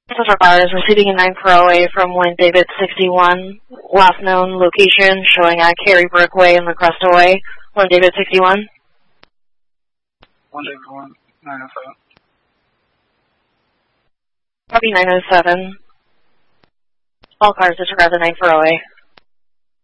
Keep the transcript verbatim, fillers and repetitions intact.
Central Fire is receiving a nine four zero A from Wayne David sixty-one. Last known location showing at Cary Brookway and La Cresta Way. Wayne David sixty-one. One David one, nine oh seven. Copy nine oh seven. All cars disregard the nine four zero A.